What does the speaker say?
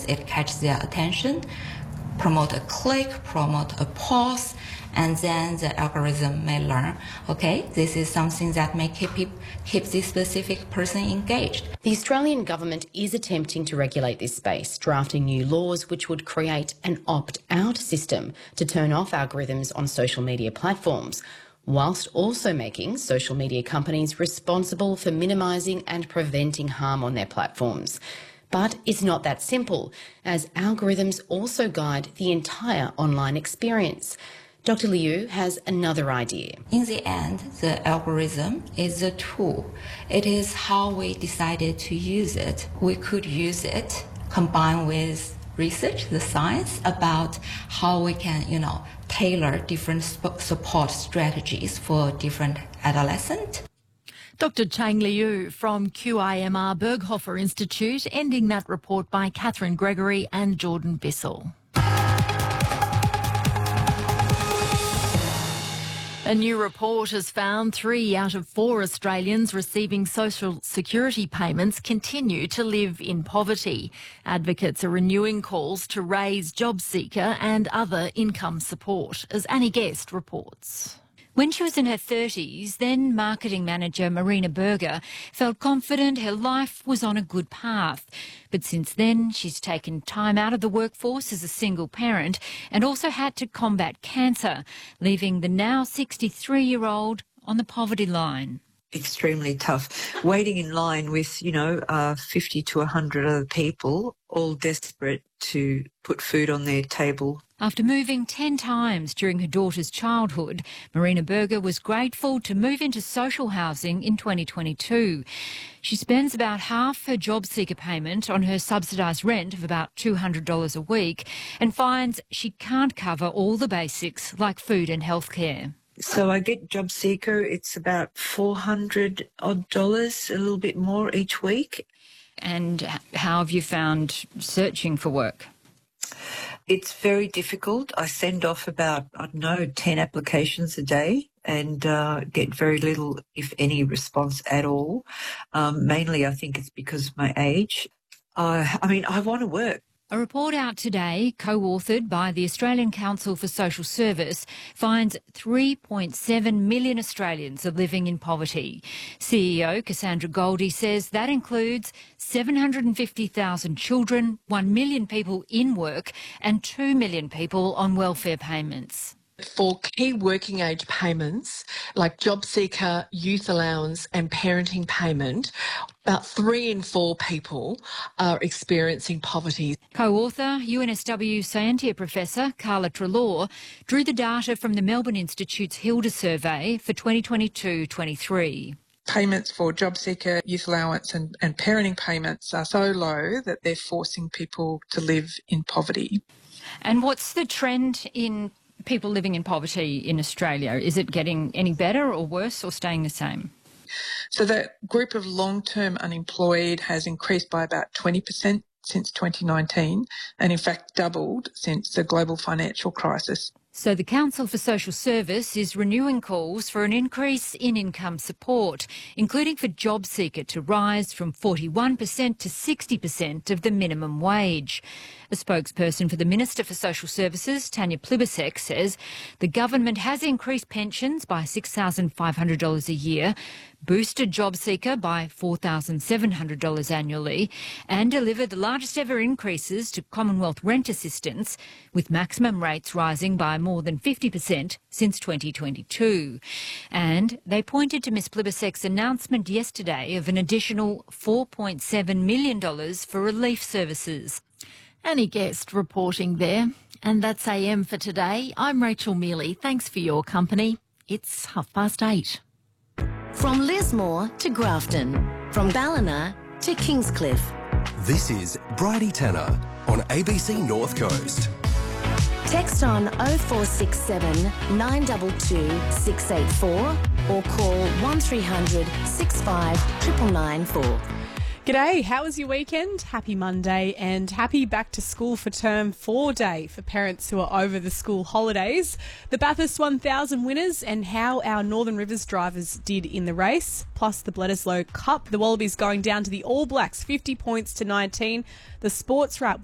it catches their attention, promote a click, promote a pause, and then the algorithm may learn, okay, this is something that may keep this specific person engaged. The Australian government is attempting to regulate this space, drafting new laws which would create an opt-out system to turn off algorithms on social media platforms, whilst also making social media companies responsible for minimising and preventing harm on their platforms. But it's not that simple, as algorithms also guide the entire online experience. Dr. Liu has another idea. In the end, the algorithm is a tool. It is how we decided to use it. We could use it combined with research, the science, about how we can, tailor different support strategies for different adolescents. Dr. Chang Liu from QIMR Berghofer Institute, ending that report by Catherine Gregory and Jordan Bissell. A new report has found 3 out of 4 Australians receiving social security payments continue to live in poverty. Advocates are renewing calls to raise JobSeeker and other income support, as Annie Guest reports. When she was in her 30s, then marketing manager Marina Berger felt confident her life was on a good path. But since then, she's taken time out of the workforce as a single parent and also had to combat cancer, leaving the now 63-year-old on the poverty line. Extremely tough. Waiting in line with, 50 to 100 other people, all desperate to put food on their table. After moving 10 times during her daughter's childhood, Marina Berger was grateful to move into social housing in 2022. She spends about half her JobSeeker payment on her subsidised rent of about $200 a week and finds she can't cover all the basics like food and healthcare. So I get JobSeeker, it's about $400 odd, a little bit more each week. And how have you found searching for work? It's very difficult. I send off about, 10 applications a day and get very little, if any, response at all. Mainly, I think it's because of my age. I want to work. A report out today, co-authored by the Australian Council for Social Service, finds 3.7 million Australians are living in poverty. CEO Cassandra Goldie says that includes 750,000 children, 1 million people in work and 2 million people on welfare payments. For key working age payments like JobSeeker, Youth Allowance and Parenting Payment, about 3 in 4 people are experiencing poverty. Co-author, UNSW Scientia Professor Carla Treloar drew the data from the Melbourne Institute's Hilda survey for 2022-23. Payments for JobSeeker, Youth Allowance and parenting payments are so low that they're forcing people to live in poverty. And what's the trend in people living in poverty in Australia? Is it getting any better or worse or staying the same? So the group of long-term unemployed has increased by about 20% since 2019 and in fact doubled since the global financial crisis. So the Council for Social Service is renewing calls for an increase in income support, including for JobSeeker to rise from 41% to 60% of the minimum wage. A spokesperson for the Minister for Social Services, Tanya Plibersek, says the government has increased pensions by $6,500 a year, boosted JobSeeker by $4,700 annually, and delivered the largest ever increases to Commonwealth rent assistance, with maximum rates rising by more than 50% since 2022. And they pointed to Ms Plibersek's announcement yesterday of an additional $4.7 million for relief services. Annie Guest reporting there. And that's AM for today. I'm Rachel Mealy. Thanks for your company. It's 8:30. From Lismore to Grafton, from Ballina to Kingscliff. This is Bridie Tanner on ABC North Coast. Text on 0467 922 684 or call 1300 65 99994. G'day, how was your weekend? Happy Monday and happy back to school for term 4 day for parents who are over the school holidays. The Bathurst 1000 winners and how our Northern Rivers drivers did in the race, plus the Bledisloe Cup. The Wallabies going down to the All Blacks, 50 points to 19. The sports wrap